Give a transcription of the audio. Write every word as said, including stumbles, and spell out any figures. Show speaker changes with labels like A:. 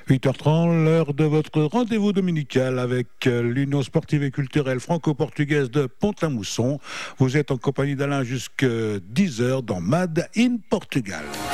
A: huit heures trente, l'heure de votre rendez-vous dominical avec l'Union sportive et culturelle franco-portugaise de Pont-à-Mousson. Vous êtes en compagnie d'Alain jusqu'à dix heures dans Made in Portugal.